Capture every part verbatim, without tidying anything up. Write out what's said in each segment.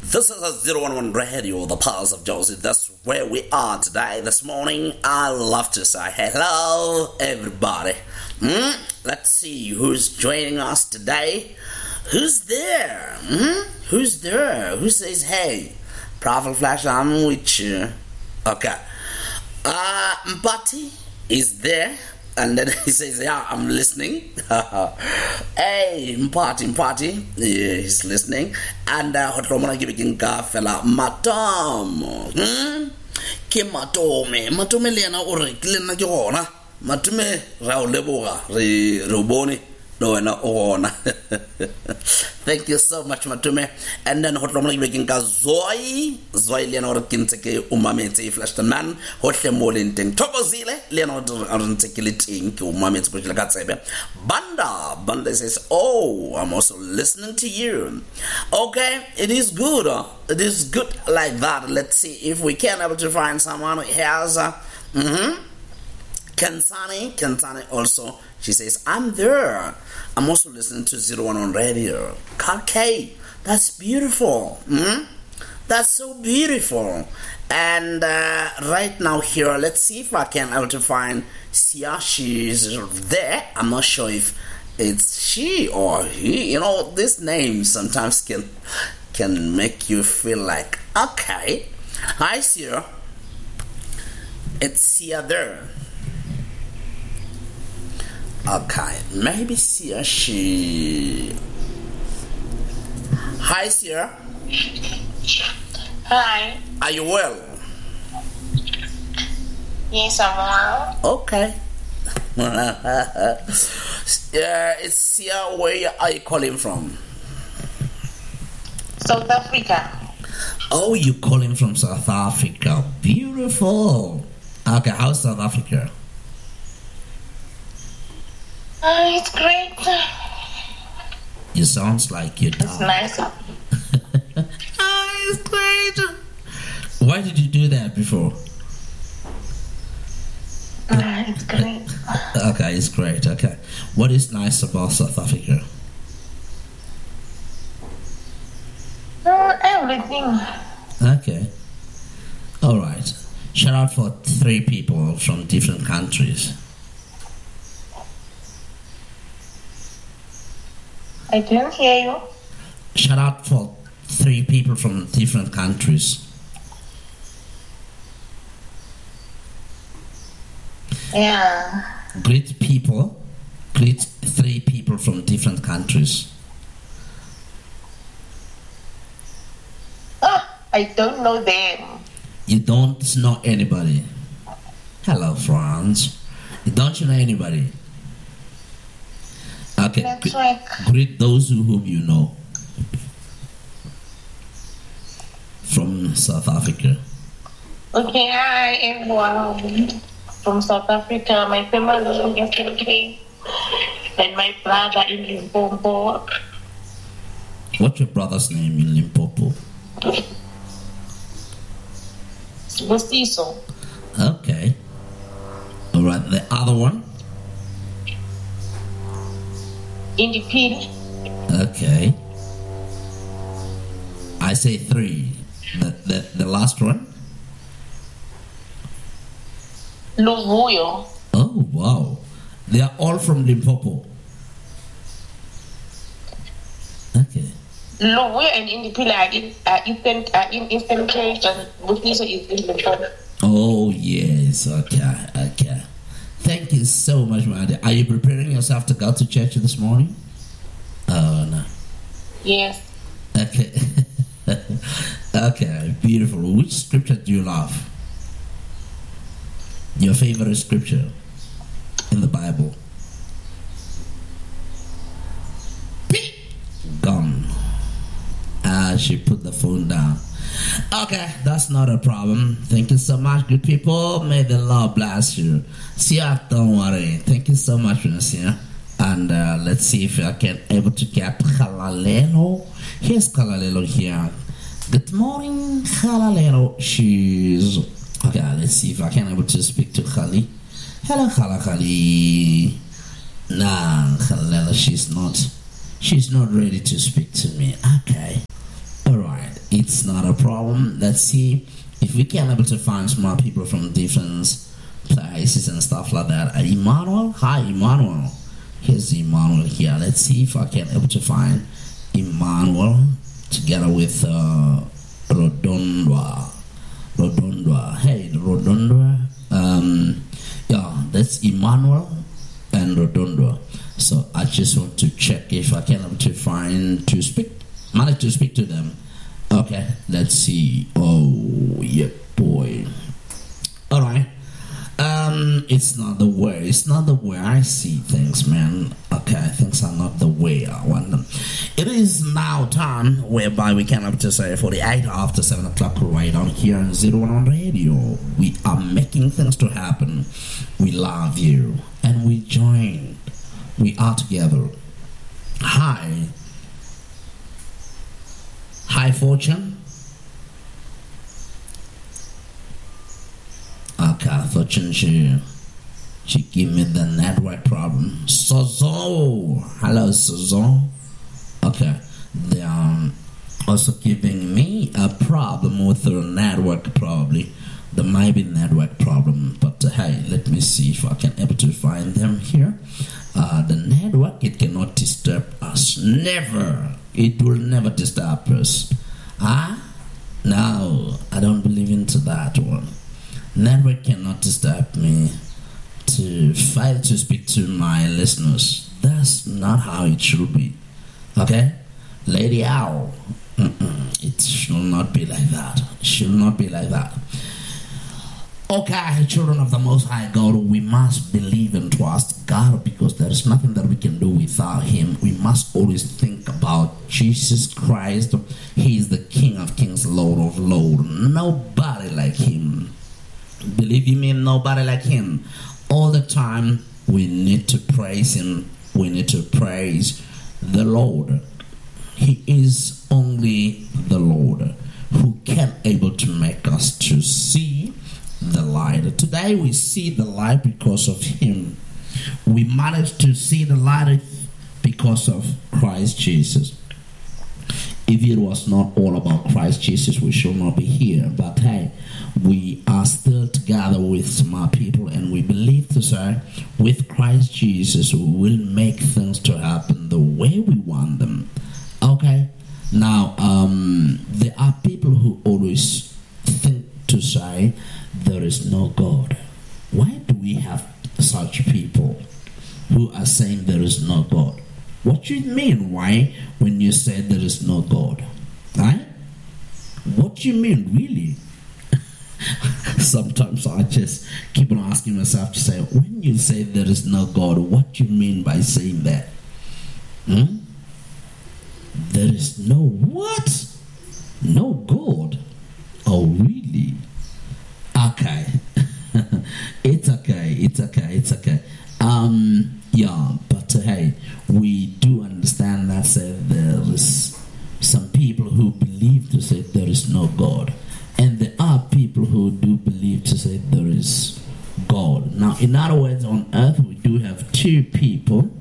This is a zero one one Radio, the Pulse of Joseph. That's where we are today, this morning. I love to say hello, everybody. Hmm? Let's see who's joining us today. Who's there? Hmm? Who's there? Who says hey? Prophet Flash, I'm with you. Okay. Uh, Mpati is there. And then he says, yeah, I'm listening. Hey, Mpati, Mpati. Yeah, he's listening. And uh, Hotromana giving fella Matam. Hmm? Kim Matome. Matome Lena or Klina Jona. Matume Rauleboga. Ruboni. No, no, oh, no. Thank you so much, Matume. And then hot romani making Zoi, Zoi Leonor Kinteke, Umamete, Flash the Man, Hotle Molinting, Topozile, Leonor Articulate, Umamete, Pushakatsebe. Banda, Banda says, oh, I'm also listening to you. Okay, it is good. Uh, it is good like that. Let's see if we can able to find someone who has a. Uh, mm-hmm. Kansani, Kansani also, she says, I'm there. I'm also listening to zero one one Radio. Okay, that's beautiful. Hmm? That's so beautiful. And uh, right now here, let's see if I can able to find Sia. She's there. I'm not sure if it's she or he. You know, this name sometimes can can make you feel like, okay. Hi, Sia. It's Sia there. Okay, maybe Sia, she... Hi, Sia. Hi. Are you well? Yes, I'm well. Okay. uh, it's Sia, where are you calling from? South Africa. Oh, you calling from South Africa. Beautiful. Okay, how's South Africa? Uh, it's great. It sounds like you're It's nice. Oh, it's great. Why did you do that before? Uh, it's great. Okay, it's great. Okay. What is nice about South Africa? Uh, everything. Okay. All right. Shout out for three people from different countries. I didn't hear you. Shout out for three people from different countries. Yeah. Great people. Great three people from different countries. Oh, I don't know them. You don't know anybody. Hello, France. Don't you know anybody? Okay. That's right. Greet those whom you know from South Africa. Okay, I am um, from South Africa. My family is in S N K and my brother in Limpopo. What's your brother's name in Limpopo? Busiso. Okay. All right. The other one? In the pit. Okay. I say three. The, the, the last one? Luvuyo. Oh, wow. They are all from Limpopo. Okay. Luvuyo and Indipila are in are Eastern are in Eastern Cape and Busiso is in Limpopo. Oh, yes. Okay. Okay. Thank you so much, Madi. Are you preparing yourself to go to church this morning? Oh, no. Yes. Okay. Okay, beautiful. Which scripture do you love? Your favorite scripture in the Bible? Gone. Ah, she put the phone down. Okay, that's not a problem. Thank you so much, good people. May the Lord bless you. Sia, don't worry. Thank you so much, Sia. And uh, let's see if I can able to get Halalelo. Here's Halalelo here. Good morning, Halalelo. She's okay. Let's see if I can able to speak to Khali. Hello, Khala Khali. Nah, Halalelo. She's not. She's not ready to speak to me. Okay. All right. It's it's not a problem. Let's see if we can able to find smart people from different places and stuff like that. Uh, Emmanuel, hi Emmanuel. Here's Emmanuel here. Let's see if I can able to find Emmanuel together with uh, Rodondwa. Rodondwa. Hey, Rodondwa. Um, yeah, that's Emmanuel and Rodondwa. So I just want to check if I can able to find to speak, manage to speak to them. Okay, let's see. Oh, yeah, boy. All right. Um, it's not the way. It's not the way I see things, man. Okay, things are not the way I want them. It is now time whereby we can up to say forty-eight after seven o'clock right on here on Zero One on Radio. We are making things to happen. We love you and we join. We are together. Hi. Hi, Fortune. Okay, Fortune, she, she gave me the network problem. Sozo. Hello, Sozo. Okay. They are also giving me a problem with the network, probably. There might be network problem, but uh, hey, let me see if I can able to find them here. Uh, the network, it cannot disturb us. Never. It will never disturb us. Ah? No, I don't believe into that one. Network cannot disturb me to fail to speak to my listeners. That's not how it should be. Okay? Lady Owl. Mm-mm. It should not be like that. It should not be like that. Okay, children of the Most High God, we must believe and trust God because there is nothing that we can do without Him. We must always think about Jesus Christ. He is the King of Kings, Lord of Lords. Nobody like Him. Believe you me, nobody like Him. All the time, we need to praise Him. We need to praise the Lord. He is only the Lord who can able to make us to see the light. Today we see the light because of Him. We managed to see the light because of Christ Jesus. If it was not all about Christ Jesus, we should not be here. But hey, we are still together with smart people, and we believe to say, with Christ Jesus, we will make things to happen the way we want them. Okay? Now, um, there are people who always think to say, there is no God. Why do we have such people who are saying there is no God? What do you mean, why, when you say there is no God? Right? What do you mean, really? Sometimes I just keep on asking myself to say, when you say there is no God, what do you mean by saying that? Hmm? There is no what? No God? Oh, really? Okay. It's okay. It's okay. It's okay. Um, yeah, but uh, hey, we do understand that uh, there is some people who believe to say there is no God. And there are people who do believe to say there is God. Now, in other words, on earth, we do have two people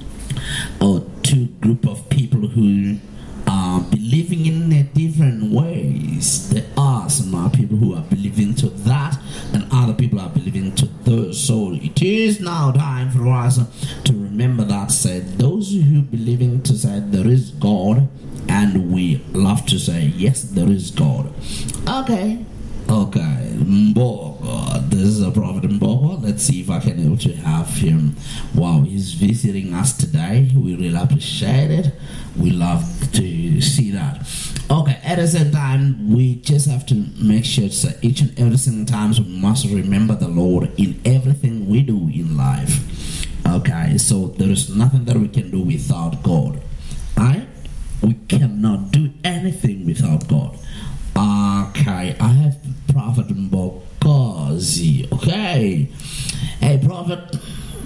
or two group of people who are believing in a different ways. There are some people who are believing to that, and other people are believing to those. So it is now time for us to remember that said those who believing to say there is God, and we love to say yes, there is God. Okay. Okay, Mbogo. This is a prophet Mbogo. Let's see if I can able to have him. Wow, he's visiting us today. We really appreciate it. We love to see that. Okay, at the same time, we just have to make sure that each and every single time we must remember the Lord in everything we do in life. Okay, so there is nothing that we can do without God. Right? We cannot do anything without God. Okay, I have Prophet Mbokozi. Okay. Hey, Prophet.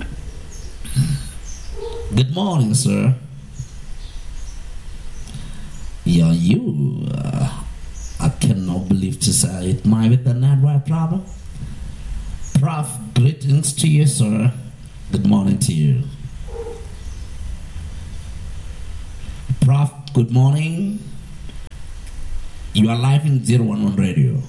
Good morning, sir. Yeah, you. Uh, I cannot believe to say it might be the network problem. Prof, greetings to you, sir. Good morning to you. Prof, good morning. You are live in zero one one Radio.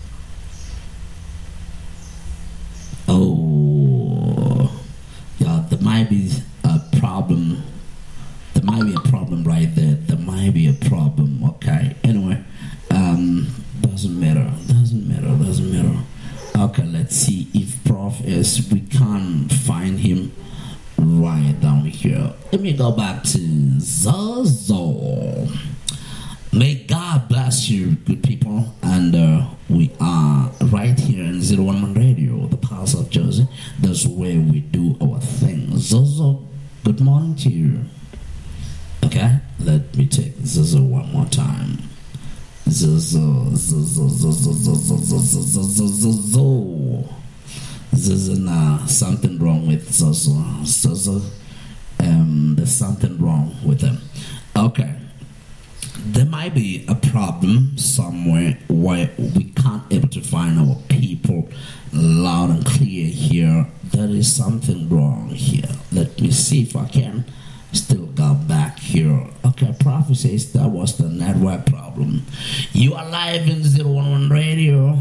Oh, yeah, there might be a problem. There might be a problem right there. There might be a problem. Okay. Anyway, um, doesn't matter. Doesn't matter. Doesn't matter. Okay, let's see if Prof is. We can't find him right down here. Let me go back to Zozo. May God bless you, good people. And uh, we are right here in zero one one Radio, the Pulse of Jersey. That's where we do our thing. Zozo, good morning to you. Okay, let me take Zozo one more time. Zozo, Zozo, Zozo, Zozo, Zozo, Zozo, Zozo. Zozo, nah, something wrong with Zozo. Zozo, um, there's something wrong with him. Okay. There might be a problem somewhere where we can't able to find our people loud and clear here. There is something wrong here. Let me see if I can still go back here. Okay, Prophet says that was the network problem. You are live in zero one one Radio.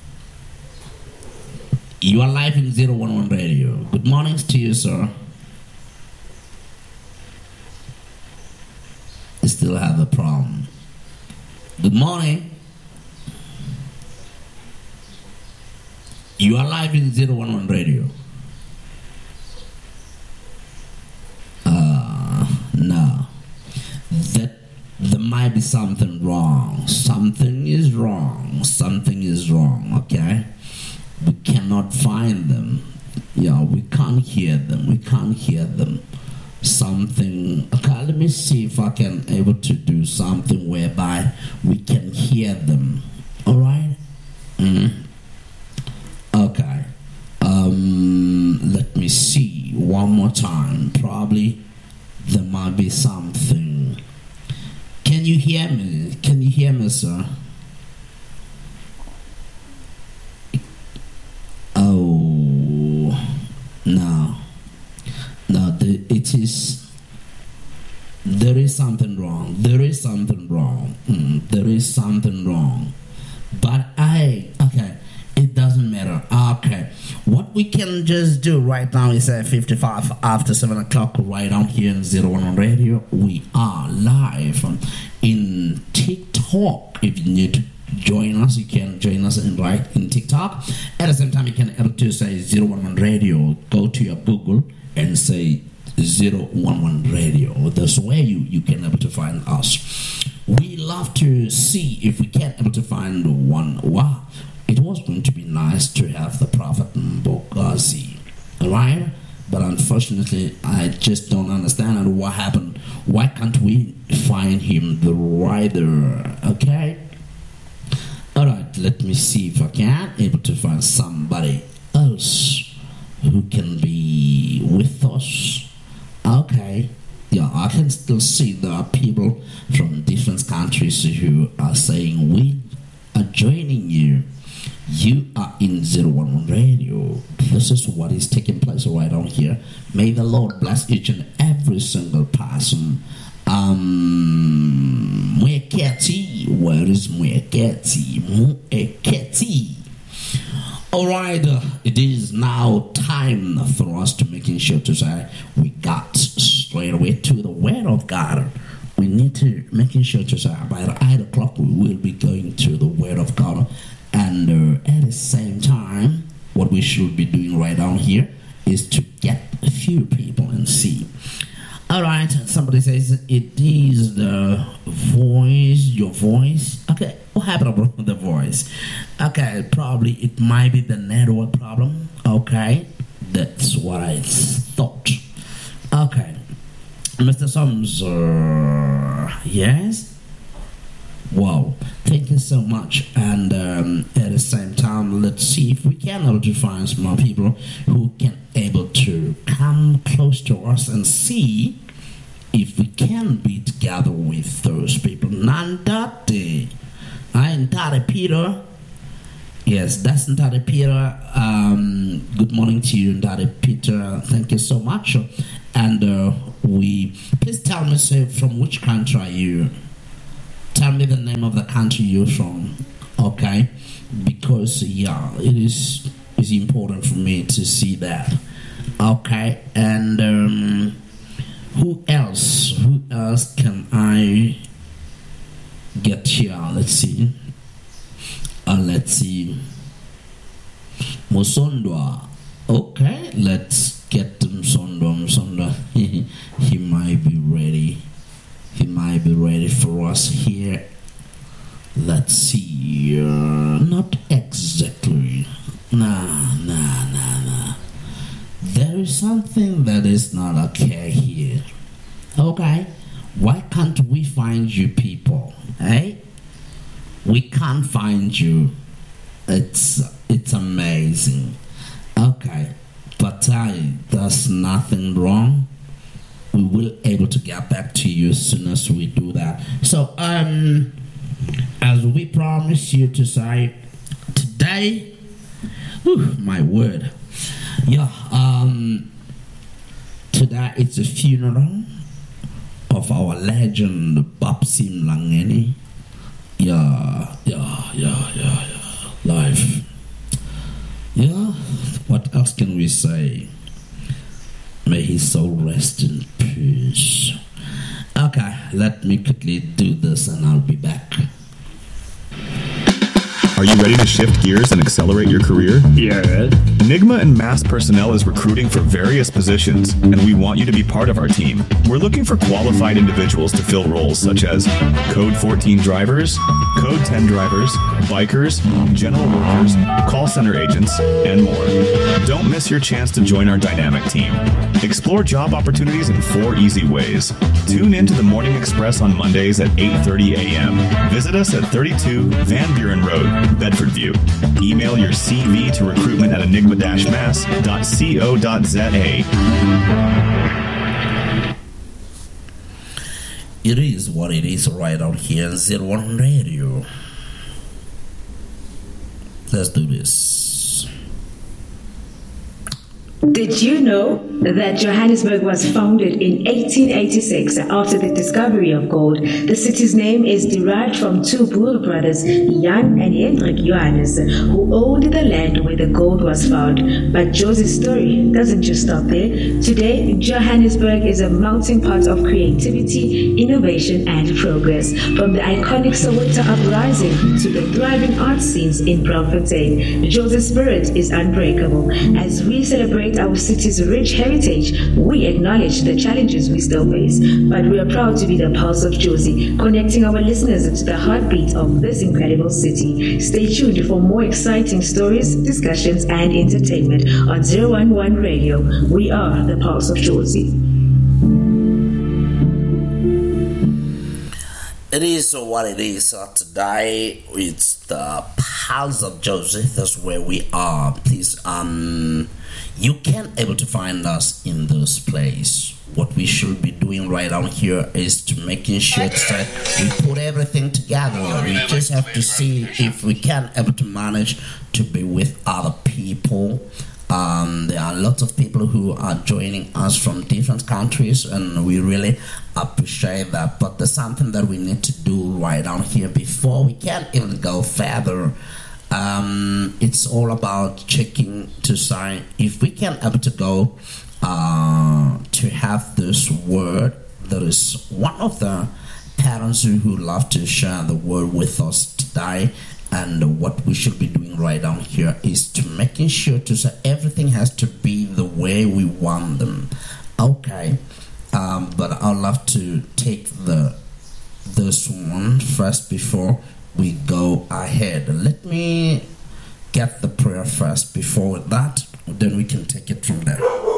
You are live in zero one one Radio. Good mornings to you, sir. You still have a problem. Good morning. You are live in zero one one Radio. Uh, no. That there might be something wrong. Something is wrong. Something is wrong, okay? We cannot find them. Yeah, we can't hear them. We can't hear them. Something. Okay, let me see if I can able to do something whereby we can hear them. All right. Mm. Okay. Um. Let me see one more time. Probably there might be something. Can you hear me? Can you hear me, sir? Oh no. No, the, it is. There is something wrong. There is something wrong. Mm, there is something wrong. But I, okay, it doesn't matter. Okay, what we can just do right now is at fifty-five after seven o'clock, right on here in zero one one Radio. We are live in TikTok. If you need to join us, you can join us in right in TikTok. At the same time, you can able to say zero one one Radio. Go to your Google and say zero one one Radio. That's where you, you can able to find us. We love to see if we can able to find one. Wow, it was going to be nice to have the Prophet Mbogazi, right? But unfortunately, I just don't understand what happened. Why can't we find him, the rider? Okay. All right. Let me see if I can able to find somebody else who can be with us. Okay. Yeah, I can still see there are people from different countries who are saying we are joining you. You are in zero one one Radio. This is what is taking place right on here. May the Lord bless each and every single person. Um, Mweketi. Where is Mweketi? Mweketi. Alright, uh, it is now time for us to making sure to say we got straight away to the Word of God. We need to making sure to say by the eight o'clock we will be going to the Word of God. And uh, at the same time, what we should be doing right down here is to get a few people and see. Alright, somebody says it is the voice, your voice. Okay, what happened about the voice? Okay, probably it might be the network problem. Okay, that's what I thought. Okay, Mister Sums, uh, yes? Wow, thank you so much. And um, at the same time, let's see if we can able to find some more people who can able to come close to us and see if we can be together with those people. Nandate, I Ntare Peter. Yes, that's Ntare Peter. Um, good morning to you, Ntare Peter. Thank you so much. And uh, we please tell me, say, from which country are you? tell me the name of the country you're from, okay? Because yeah, it is is important for me to see that, okay? And um, who else? Who else can I get here? Let's see. Uh, let's see. Musondwa. Okay, let's get Musondwa. Musondwa. He might be ready. He might be ready for us here. Let's see. Uh, not exactly. Nah, nah, nah, nah. There is something that is not okay here. Okay? Why can't we find you people? Eh? We can't find you. It's it's amazing. Okay. But I, there's nothing wrong. We will able to get back to you as soon as we do that. So, um, as we promised you to say today, whew, my word, yeah, um, today it's a funeral of our legend Babsim Langeni. Yeah, yeah, yeah, yeah, yeah, life. Yeah, what else can we say? May his soul rest in peace. Okay, let me quickly do this and I'll be back. Are you ready to shift gears and accelerate your career? Yeah. Nigma and Mass Personnel is recruiting for various positions, and we want you to be part of our team. We're looking for qualified individuals to fill roles such as Code fourteen drivers, Code ten drivers, bikers, general workers, call center agents, and more. Don't miss your chance to join our dynamic team. Explore job opportunities in four easy ways. Tune in to the Morning Express on Mondays at eight thirty a.m. Visit us at thirty-two Van Buren Road, Bedford View. Email your C V to recruitment at enigma dash mass dot co dot za. It is what it is right out here on zero one Radio. Let's do this. Did you know that Johannesburg was founded in eighteen eighty-six after the discovery of gold? The city's name is derived from two Boer brothers, Jan and Hendrik Johannes, who owned the land where the gold was found. But Josie's story doesn't just stop there. Today, Johannesburg is a melting pot of creativity, innovation, and progress. From the iconic Soweto uprising to the thriving art scenes in Bloemfontein, Josie's spirit is unbreakable. As we celebrate our city's rich heritage, we acknowledge the challenges we still face, but we are proud to be the pulse of Josie, connecting our listeners to the heartbeat of this incredible city. Stay tuned for more exciting stories, discussions, and entertainment on zero one one Radio. We are the pulse of Josie. It is what it is. Uh, today it's the Pulse of Josie. That's where we are. Please, um, you can able to find us in this place. What we should be doing right down here is to making sure that we put everything together. We just have to see if we can able to manage to be with other people. Um, there are lots of people who are joining us from different countries, and we really appreciate that. But there's something that we need to do right down here before we can even go further. Um, it's all about checking to say if we can able to go uh, to have this word. There is one of the parents who, who love to share the word with us today. And what we should be doing right down here is to making sure to say everything has to be the way we want them. Okay, um, but I'd love to take the this one first before we go ahead. Let me get the prayer first. Before that, then we can take it from there.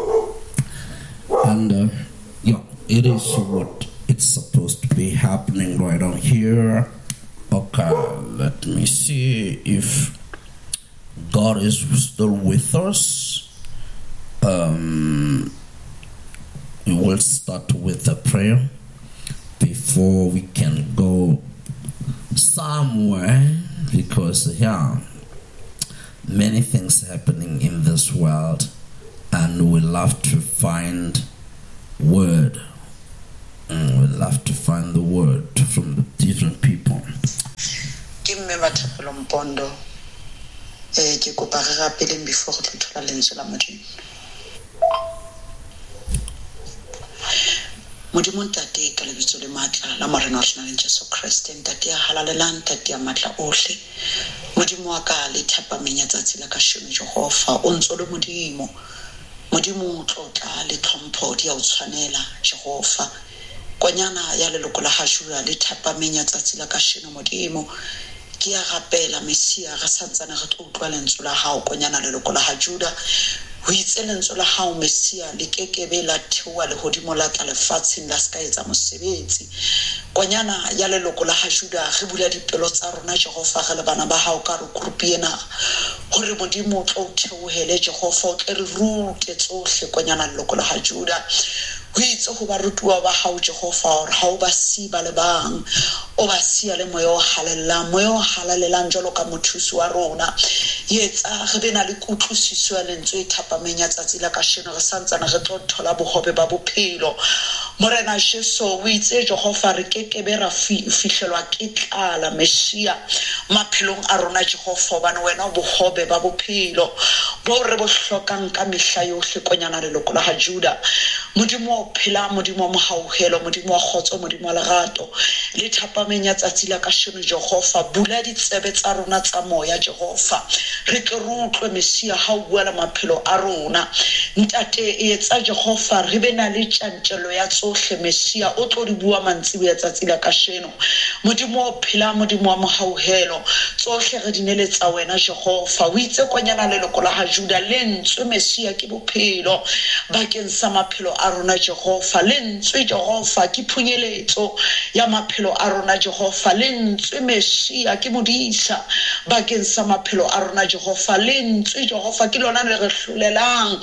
And uh, yeah, it is what it's supposed to be happening right down here. Okay, let me see if God is still with us. Um, we will start with a prayer before we can go somewhere, because yeah, many things happening in this world, and we love to find word. Mm, we'd love to find the word from the different people. Give me what Lompondo. Eh, ke kopa re rapeleng before re thola lentswe la Modimo. Modimo ntate ka lebitso le matla la Morena wa rona Jesu Kriste ntate ya halalelang ntate ya matla ohle. Modimo wa ka le thapameng ya tsatsi la kasheno Jehova o ntse le Modimo. Modimo tlotla le tlhompho di a o tshwanela Jehova. Konyana ya leloko la Hajura le thapameng ya tsatsi la kasheno Modimo. Ke ya rapela Mesia ga santsana re tlo utlwa lentswe la hao konyana leloko la Hajuda. Ho itse lentswe la hao Mesia le kekebe la thewa le hodimo la tla lefatsheng la ska etsa mosebetsi. Konyana ya leloko la Hajuda re bula dipelo tsa rona Jehova re le bana ba hao ka re grupiena hore Modimo o tlo theohele Jehova o tle re rute tsohle konyana leloko la Hajuda. Ho itse ho ba rutuwa ba hao Jehova hore ha o ba siba le bang o ba sia le moyo halella moyo halalelang jalo ka mothusi wa rona yetsa re bena le kutlwisiso ya lentswe e thapameng ya tsatsi la kasheno re santsana re tlo thola bohobe ba bophelo Morena Jesu o itse Jehova re kekebe ra fihlelwa ke tlala Mesia maphelong a rona Jehova bana wena bohobe ba bophelo bo re bo hlokang ka mehla yohle konyana leloko la Hajuda Modimo phela Modimo mo hauhelo Modimo wa khotso Modimo wa lerato le thapameng ya tsatsi la kasheno Jehova bula ditsebe tsa rona tsa moya Jehova re ke rutlwe Mesia ha o bua la maphelo a rona ntate etsa Jehova re bena le tjantjelo ya tsohle Mesia o tlo di bua mantsibo ya tsatsi la kasheno Modimo phela Modimo wa mo hauhelo tsohle re dineletsa wena Jehova o itse konyana leloko la Hajuda lentswe Mesia ke bophelo bakeng sa maphelo a rona Jehova lentswe Jehova ke phunyeletso ya maphelo a rona Jehova lentswe Mesia ke modisa bakeng sa maphelo a rona Jehova lentswe Jehova ke lona le re hlolelang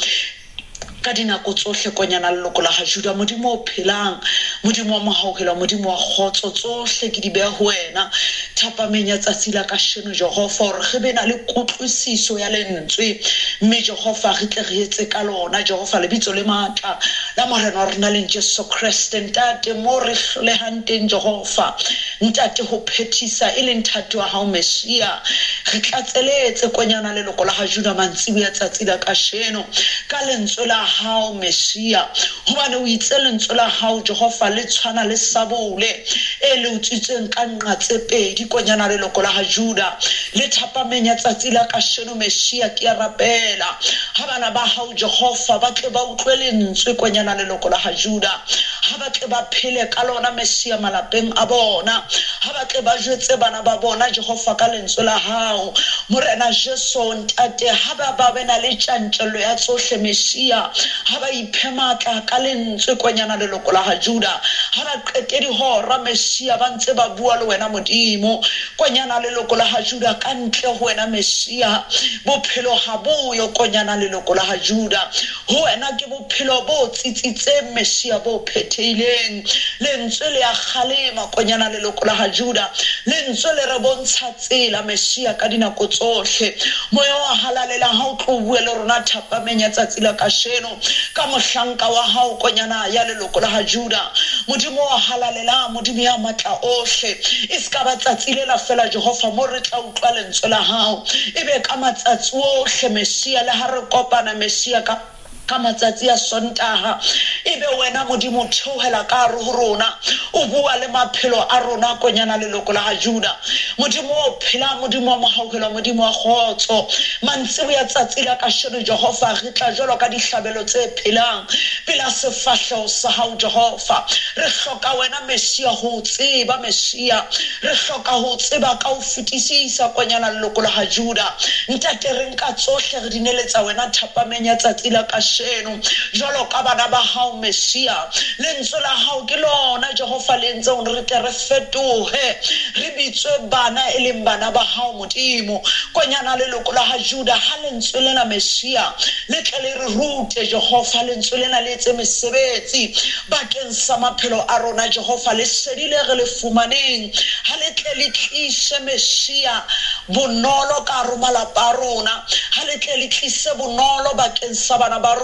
ka dinako tsohle konyana leloko la Hajuda Modimo o phelang Modimo wa mohauhela Modimo wa khotso tsohle ke di beha ho wena thapameng ya tsatsi la kasheno Jehova hore re bena le kutlwisiso ya lentswe mme Jehova re tle re etse ka lona Jehova lebitso le matla la Morena wa rona le Jesu Kriste ntate mo re hlolehang teng Jehova ntate ho phethisa e leng thato wa hao Mesia re tlatseletse konyana leloko la Hajuda mantsibo ya tsatsi la kasheno ka lentswe la hao Mesia hobane o itse lentswe la hao Jehova le tshwana le sabole e le utsitseng ka nqa tse pedi konyana leloko la Hajuda le thapameng ya tsatsi la kasheno Mesia ke ya rapela ha bana ba hao Jehova ba tle ba utlwe lentswe konyana leloko la Hajuda ha ba tle ba phele ka lona Mesia malapeng a bona ha ba tle ba jwetse bana ba bona Jehova ka lentswe la hao Morena Jesu ntate ha ba ba bena le tjantjelo ya tsohle Mesia ha ba iphemaka ka lentswe konyana leloko la Hajuda ha ba qete di hora Mesia ba ntse ba bua le wena Modimo konyana leloko la Hajuda ka ntle ho wena Mesia bophelo ha bo yo konyana leloko la Hajuda ho wena ke bophelo bo tsitsitse Mesia bo phethileng lentswe le ya khalema konyana leloko la Hajuda lentswe le re bontsha tsela Mesia ka dinako tsohle moyo wa halalela ha o tlo bua le rona thapameng ya tsatsi la kasheno ka mohlanka wa hao konyana ya leloko la Hajuda Modimo wa halalela Modimo ya matla ohle iska ba tsatsile la fela Jehova mo re tla utlwa lentswe la hao ebe ka matsatsi ohle Mesia le ha re kopana Mesia ka ka matsatsi a Sontaga ebe wena Modimo theohela ka re ho rona o bua le maphelo a rona konyana leloko la Hajuda Modimo o phela Modimo wa mohauhela Modimo wa khotso mantsibo ya tsatsi la kasheno Jehova re tla jwalo ka dihlabelo tse phelang pela sefahleho sa hao Jehova re hloka wena Mesia ho tseba Mesia re hloka ho tseba ka ho fetisisa konyana leloko la Hajuda ntate re nka tsohle re dineletsa wena thapameng ya tsatsi la kasheno jalo ka bana ba hao Mesia lentswe la hao ke lona Jehova lentse o re tle re fetohe re bitswe bana e leng bana ba hao Modimo konyana leloko la Hajuda ha lentswe lena Mesia le tle le re rute Jehova lentswe lena le etse mesebetsi bakeng sa maphelo a rona Jehova le sedile re le fumaneng ha le tle le tlise Mesia bonolo ka roma la parona ha le tle le tlise bonolo bakeng sa bana ba rona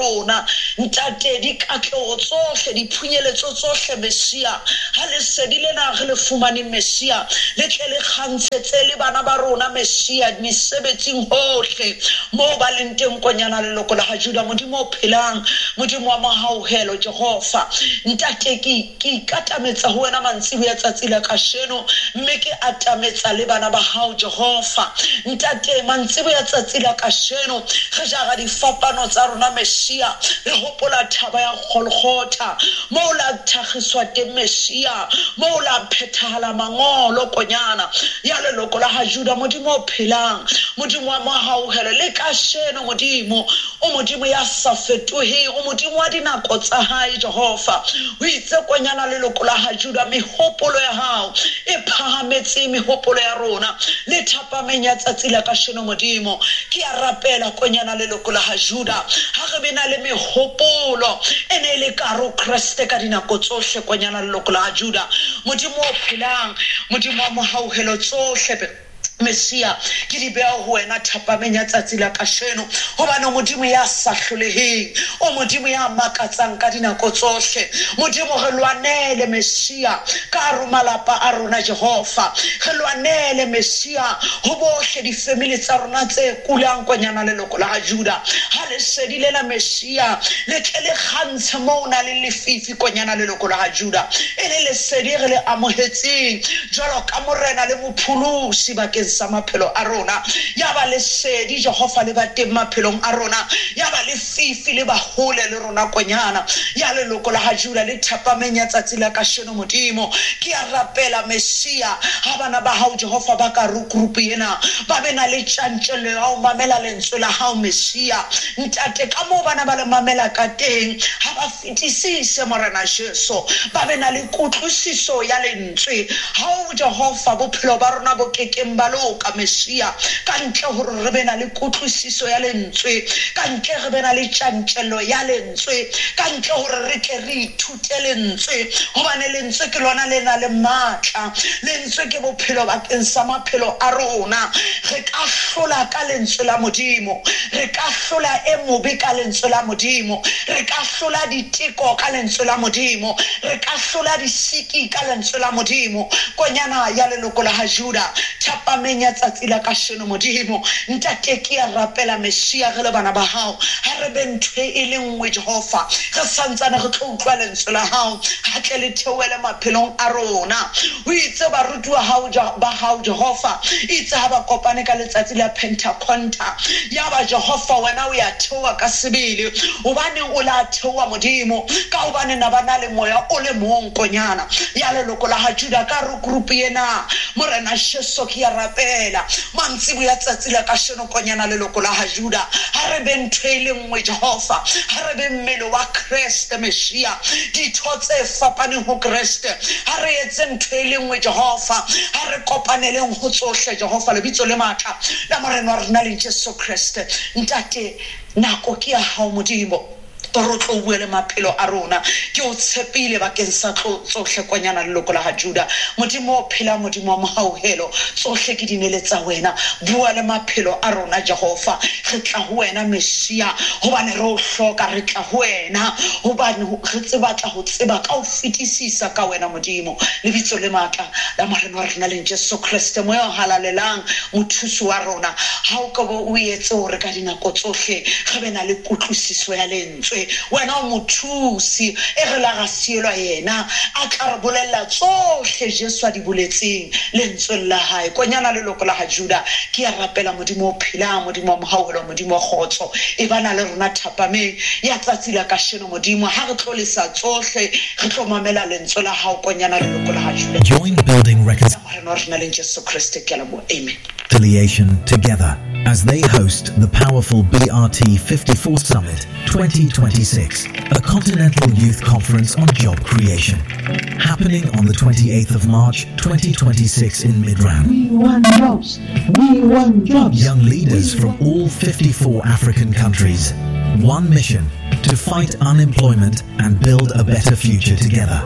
rona ntate di katlo tsohle di phunyeletso tsohle Mesia ha le sedile na re le fumane Mesia le tle le kgantshetse le bana ba rona Mesia mesebetsing hohle mo ba leng teng konyana le loko la ha Juda modimo o phelang modimo wa mahauhelo Jehova ntate ki ki katametsa ho wena mantsibo ya tsatsi la kasheno mme ke atametsa le bana ba hao Jehova ntate mantsibo ya tsatsi la kasheno re jaga di fapano tsa rona Mesia re hopola thaba ya Golgotha mo la thagiswa te Mesia mo la phethahala mangolo konyana ya le loko la ha Juda modimo o phelang modimo wa mahauhelo le kasheno modimo o modimo ya sa fetohe o modimo wa dinako tsa hae Jehova o itse konyana le loko la ha Juda mehopolo ya hao e phahametse mehopolo ya rona le thapamenya tsatsi la kasheno modimo ke a rapela konyana le loko la ha Juda ha re bena le mehopolo ene le karo Kriste ka dinako tsohle konyana le loko la ha Juda modimo o phelang modimo wa mahauhelo tsohle Mesia ke di bea ho wena thapamenya tsatsi la kasheno hobane modimo ya sa hloleheng o modimo ya makatsang ka dinako tsohle modimo re lwanele Mesia ka rumalapa a rona Jehova re lwanele Mesia ho bohle di family tsa rona tse kulang konyana le loko la ha Juda ha le sedile la Mesia le tle kgantshe mo na le lefifi konyana le loko la ha Juda ele le sedire le amohetseng jalo ka morena le mophulusi ba sa maphelo a rona ya ba le sedi Jehova le ba teng maphelong a rona ya ba le fifi le ba hole le rona konyana ya le loko la ha Juda le thapamenya tsatsi la kasheno modimo ke a rapela Mesia ha bana ba hao Jehova ba ka group ena ba bena le tshantshelo ya o mamela lentswe la hao Mesia ntate ka mo bana ba le mamela ka teng ha ba fitisise morena Jesu ba bena le kutlwisiso ya lentswe ha o Jehova bophelo ba rona bo kekemba ka Mesia ka ntle hore re bena le kutlwisiso ya lentswe ka ntle re bena le tshantshelo ya lentswe ka ntle hore re tle re ithute lentswe hobane lentswe ke lona le na le matla lentswe ke bophelo bakeng sa maphelo a rona re ka hlola ka lentswe la modimo re ka hlola e mobe ka lentswe la modimo re ka hlola diteko ka lentswe la modimo re ka hlola disiki ka lentswe la modimo konyana ya leloko la ha Juda thapa menya tsatsi la kasheno modimo ntate ke a rapela Mesia re le bana ba hao ha re bentwe e le nngwe Jehova re santsane re tlo utlwa lentswe la hao ha tle le theoele maphelong a rona o itse ba rutwa hao ba hao Jehova itse ha ba kopane ka letsatsi la Pentecosta ya ba Jehova wena o ya theoa ka sebele obane o la theoa modimo ka obane na bana le moya o le monkonyana ya leloko la ha Juda ka ru group ena morena Jesu ke ya rapela mantsibo ya tsatsi la kasheno konyana leloko la ha Juda ha re bentwe le nngwe Jehova ha re be mmelo wa Kriste Mesia di thotse fapane ho Kriste ha re etse ntwe le nngwe Jehova ha re kopaneleng ho tsohle Jehova le bitso le matla la morena wa rena le Jesu Kriste ntate nako ke ya hao modimo toro tlo buele maphelo a rona ke o tshepile bakeng sa tsohle konyana leloko la ha Juda modimo o phela modimo wa mahauhelo tsohle ke dinele tsa wena bua le maphelo a rona Jehova re tla ho wena Mesia hobane re o hloka re tla ho wena hobane re tseba tla ho tseba ka o fitisisa ka wena modimo le bitso le matla la morena wa rena le Jesu Kriste mo ya halalelang mothusi wa rona ha o ka bo o etse hore ka dinako tsohle re bena le kutlwisiso ya lentswe wena o mothusi e re la gasielwa yena a tla re bolella tsohle Jesu a di boletseng lentswe la hae konyana leloko la ha Juda ke a rapela modimo o phela modimo wa mohauhelo modimo wa khotso e bana le rona thapame ya tsatsi la kasheno modimo ha re tlolisa tsohle re tlo mamela lentswe la hao konyana leloko la ha Juda join building records Jesu Christ ke la bo amen affiliation together as they host the powerful B R T fifty-four Summit twenty twenty-six, a continental youth conference on job creation, happening on the twenty-eighth of March twenty twenty-six in Midrand. We want jobs. We want jobs. Young leaders from all fifty-four African countries. One mission: to fight unemployment and build a better future together.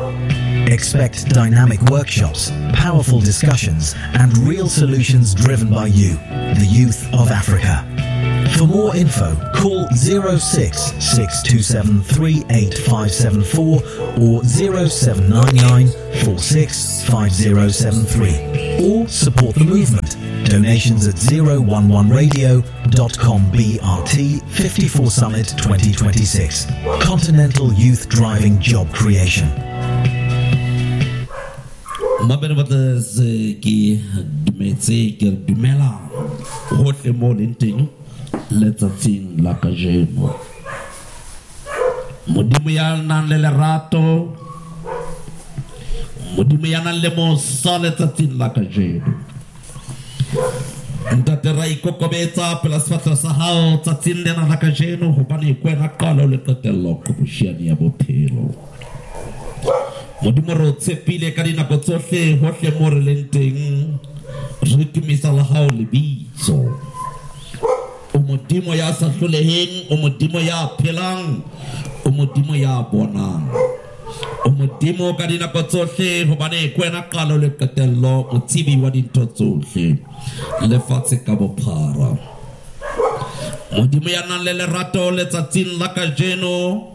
Expect dynamic workshops, powerful discussions, and real solutions driven by you, the youth of Africa. For more info, call zero six six two seven three eight five seven four or zero seven nine nine four six five zero seven three, or support the movement. Donations at zero one one radio dot com B R T fifty-four Summit twenty twenty-six. Continental Youth Driving Job Creation. Mabere bata se ki dumetse ki dumela hohle mo lenteng letsatsing la kajeno. Modimo ya nang le lerato, modimo ya nang le mosa letsatsing la kajeno. Ntate ra ikokobetsa pela sefatlo sa hao tsatsing lena la kajeno hobane kwena qalo le qetelo go bushiane ya bophelo. Modimo ro tshepile ka dinako tsohle hohle mo re leng teng re tumisa la hao le bitso. O modimo ya sa hloleheng, o modimo ya phelang, o modimo ya bonang. O modimo ka dinako tsohle hobane kwena qalo le qetelo o tsibi wa dintho tsohle lefatshe ka bophara. Modimo ya nang le lerato letsatsing la kajeno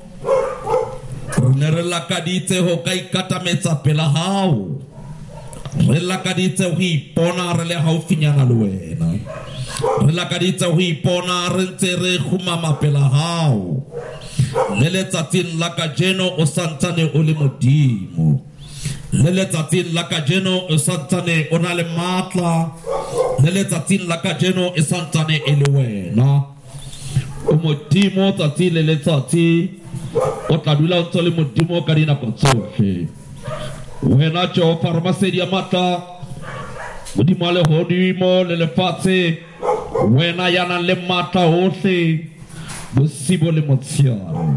ne re lakaditse ho ka ikatametsa pela hao, re lakaditse ho ipona re le haufinyana le wena, re lakaditse ho ipona re ntse re khumama pela hao. Le letsatsing la kajeno o santsane o le modimo, le letsatsing la kajeno o santsane o na le matla, le letsatsing la kajeno e santsane e le wena. O modimo tsatsi le letsatsi o tla dula o ntse le modimo ka dinako tsohle. Wena Jehova re masedi a matla, modimo a lehodimo le lefatshe, wena ya nang le matla ohle bosibo le motshehare.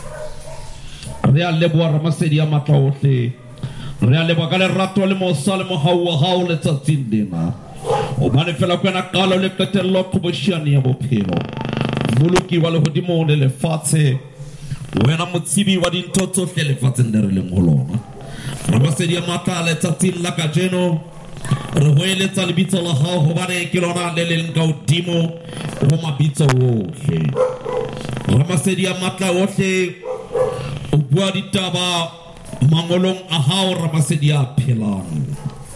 Re a leboha re masedi a matla ohle, re a leboha ka lerato le mosa le mohau wa hao letsatsing lena, hobane fela kwena qalo le qetello qhoboshiane ya bophelo. Moloki wa lehodimo le lefatshe, wena motsibi wa dintho tsohle lefatsheng le re leng ho lona. Re masedi a matla letsatsing la kajeno, re hoeletsa lebitso la hao hobane ke lona le leng ka hodimo ho mabitso ohle. Re masedi a matla ohle o bua ditaba mangolong a hao, re masedi a phelang.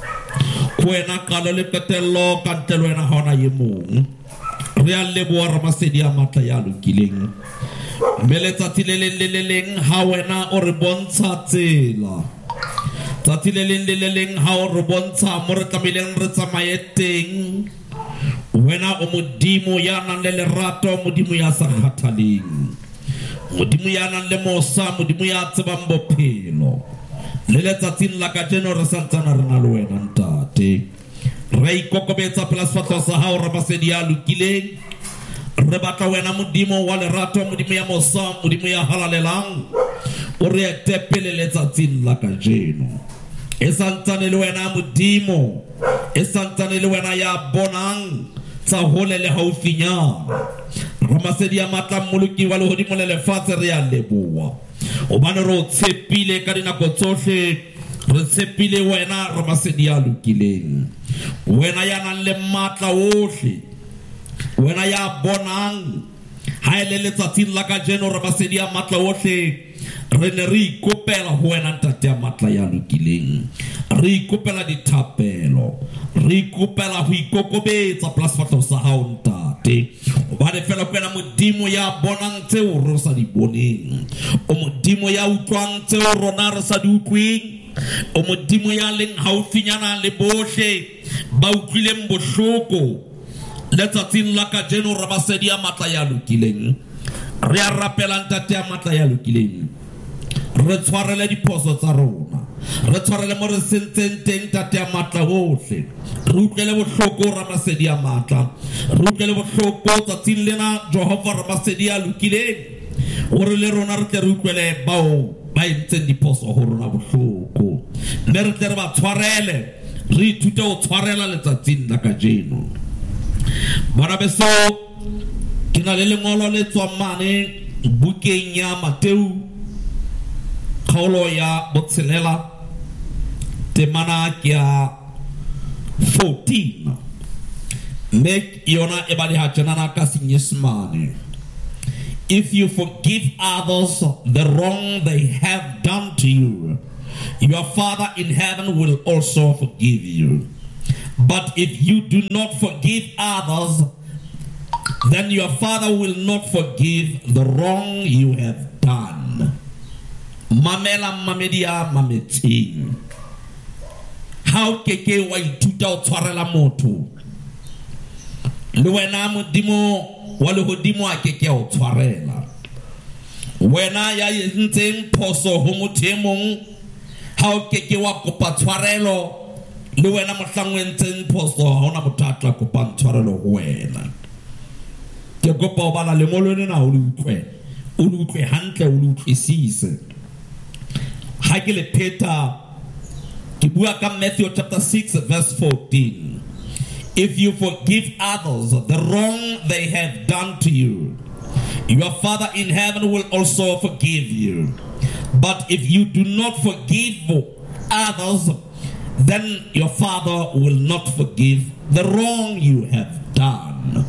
Wena qalo le qetello ka ntle le wena ha ona ye mong. Re a leboha re masedi a matla ya lokileng. Mele tsatsi le leng le le leng ha wena o re bontsha tsela, tsatsi le leng le le leng ha o re bontsha mo re tlameileng re tsamaye teng. Wena o modimo ya nang le lerato, modimo ya sa kgathaleng, modimo ya nang le mosa, modimo ya tsebang bophelo. Le letsatsing la kajeno re santsana re na le wena ntate, re ikokobetsa pela sefatlo sa hao re masedi a lokileng. Re batla wena modimo wa lerato, modimo ya mosa, modimo ya halalelang, o re ete pele letsatsing la kajeno. E santsane le wena modimo, e santsane le wena ya bonang tsa hole le haufinyana. Re masedi a matla moloki wa lehodimo le lefatshe re a leboha hobane re o tshepile ka dinako tsohle, re tshepile wena re masedi a lokileng. Wena ya nang le matla ohle, wena ya bonang ha ele letsatsing la kajeno re masedi a matla ohle, re ne re ikopela ho wena ntate ya matla ya lokileng. Re ikopela dithapelo, re ikopela ho ikokobetsa pela sefatlo sa hao ntate, hobane fela kwena modimo ya bonang tseo re sa di boneng, o modimo ya utlwang tseo rona re sa di utlweng, o modimo ya leng haufinyana le bohle ba utlwileng bohloko. Letsatsing la kajeno re masedi a matla ya lokileng, re a rapela ntate ya matla ya lokileng, re tshwarele diphoso tsa rona, re tshwarele mo re sentseng teng ntate ya matla ohle. Re utlwele bohloko re masedi a matla, re utlwele bohloko tsatsing lena Jehova re masedi a lokileng, hore le rona re tle re utlwele bao ba entseng diphoso ho rona bohloko, mme re tle re ba tshwarele, re ithute ho tshwarela letsatsing la kajeno. Bana beso, ke na le lengolo le tswang mane bukeng ya Mateu kgaolo ya botshelela temana ke ya fourteen, make yona ebali hachanana ka Senyesemane. If you forgive others the wrong they have done to you, your Father in heaven will also forgive you. But if you do not forgive others, then your Father will not forgive the wrong you have done. Mamela mamedia mameting. How keke wa ituta o tshwarela motho. Le wena modimo wa le hodimo a keke o tshwarela. Wena ya ntseng phoso ho motho e mong, how keke wa kopa tshwarelo. Le wena mohlangwe ntseng phoso ha ona motho a tla kopa tshwarelo ho wena. Ke kopa o bala le molone na o le utlwe. O le utlwe hantle, o le utlwisise. Ha ke le pheta ke bua ka Matthew chapter six verse fourteen. If you forgive others the wrong they have done to you, your Father in heaven will also forgive you. But if you do not forgive others, then your Father will not forgive the wrong you have done.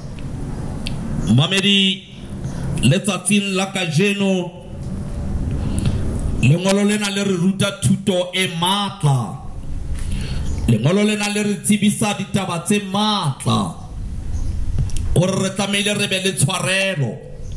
Mamedi letsatsing la kajeno lengolo lena le re ruta thuto e matla. Lengolo lena le re tsebisa ditaba tse matla. Gore re tlamehile re be le tshwarelo.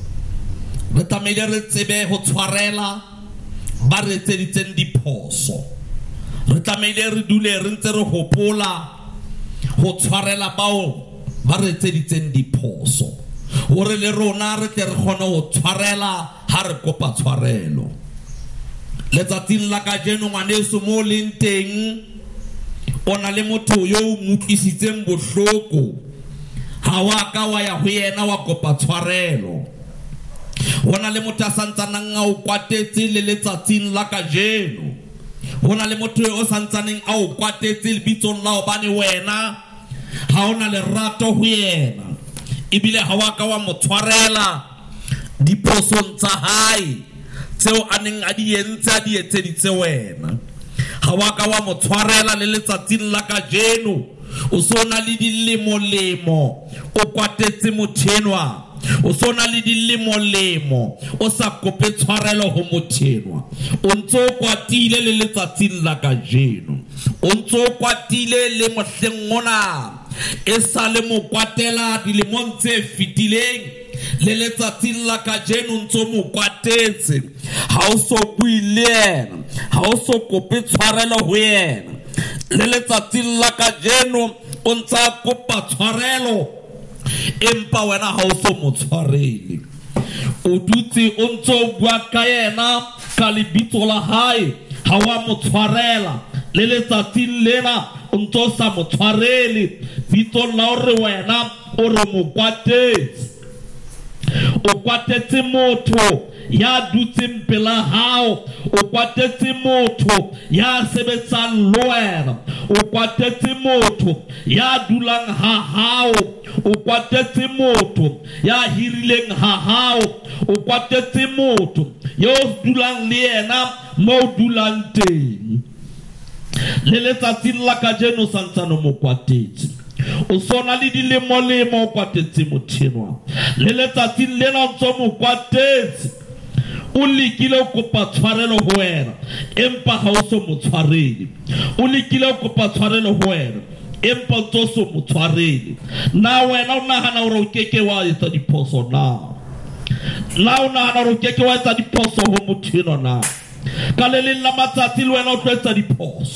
Re tlamehile re tsebe ho tshwarela ba re etseditseng diphoso. Re tlamehile re dule re ntse re hopola ho tshwarela bao ba re etseditseng diphoso. Gore le rona re tle re kgone ho tshwarela ha re kopa tshwarelo. Letsatsing la kajeno ngwaneso mo leng teng o na le motho yo mo tlisitseng bohloko, ha wa ka wa ya ho yena wa kopa tshwarelo. O na le motho a santsanang a o kwatetse le letsatsing la kajeno. O na le motho o santsaneng a o kwatetse lebitsong la hobane wena ha ona le rato ho yena, ebile ha wa ka wa mo tshwarela diposong tsa hae tseo a neng a di entse a di etseditse wena. Ha wa ka wa mo tshwarela le letsatsing la kajeno. O sona le dilemo-lemo o kwatetse mothenwa. O sona le dilemo-lemo o sa kope tshwarelo ho mothenwa. O ntso kwatile le letsatsing la kajeno. O ntso kwatile le mohleng mona e sa le mo kwatela dilemong tse fitileng. Le letsatsing la kajeno ntso mo kwatetse. Ha o so bue le yena, ha o so kope tshwarelo ho yena. Le letsatsing la kajeno o ntsa kopa tshwarelo, empa wena ha o so mo tshwarele. O dutse o ntso bua ka yena ka lebitso la hae, ha wa mo tshwarela. Le letsatsing lena o ntso sa mo tshwarele, bitso la hore wena o re mo kwatetse. O kwatetse motho ya dutseng pela hao. O kwatetse motho ya sebetsang le wena. O kwatetse motho ya dulang ha hao. O kwatetse motho ya hirileng ha hao. O kwatetse motho yo dulang le yena mo dulang teng. Le letsatsing la kajeno santsano mo kwatetse. O sona le dilemo-lemo o kwatetse mothenwa. Le letsatsing lena ntso mo kwatetse. O lekile o kopa tshwarelo ho wena, empa ha o so mo tshwarele. O lekile o kopa tshwarelo ho wena, empa ntso so mo tshwarele. Na wena o nahana hore o keke wa etsa diphoso na? Na o nahana hore o keke wa etsa diphoso ho mothenwa na? Ka le leng la matsatsi le wena o tlo etsa diphoso.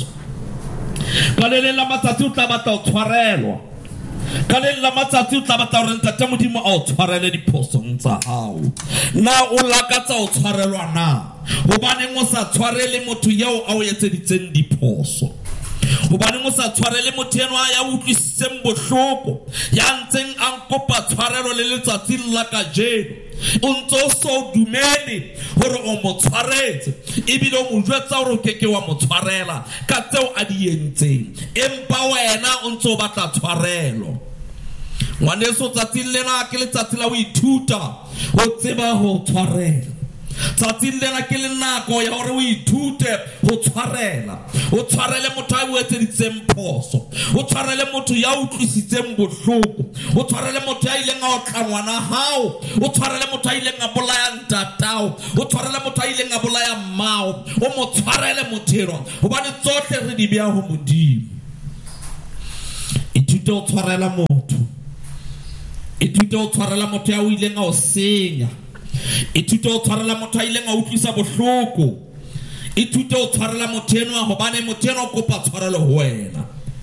Ka le leng la matsatsi o tla batla ho tshwarelwa. Ka le leng la matsatsi o tla batla hore ntate Modimo a o tshwarele diphosong tsa hao. Na o lakatsa ho tshwarelwa na? Hobaneng o sa tshwarele motho yeo a o etseditseng diphoso? Hobaneng o sa tshwarele motho enwa ya utlwisitseng bohloko, ya ntseng a nkopa tshwarelo le letsatsing la kajeno? O ntso so dumene hore o mo tshwaretse, ebile o mo jwetsa hore o keke wa mo tshwarela ka tseo a di entseng, empa wena o ntso batla tshwarelo. Ngwaneso tsatsing lena ke letsatsi la ho ithuta ho tseba ho tshwarela. tsatsing lena ke le nako ya hore o ithute ho tshwarela o tshwarele motho a o etseditseng phoso o tshwarele motho ya utlwisitseng bohloko o tshwarele motho ya ileng a otla ngwana hao o tshwarele motho ya ileng a bolaya ntatao o tshwarele motho ya ileng a bolaya mmao o mo tshwarele mothero hobane tsohle re di beha ho Modimo. Ithute o tshwarela motho ithute o tshwarela motho ya o ileng a o senya ithute o tshwarela motho a ileng a utlwisa bohloko ithute o tshwarela motho enwa hobane motho enwa o kopa tshwarelo ho wena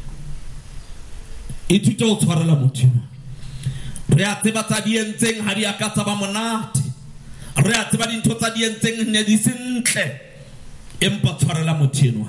ithute o tshwarela motho enwa re a tseba tsa di entseng ha di aka tsa ba monate re a tseba dintho tsa di entseng ne di sentle empa tshwarela motho enwa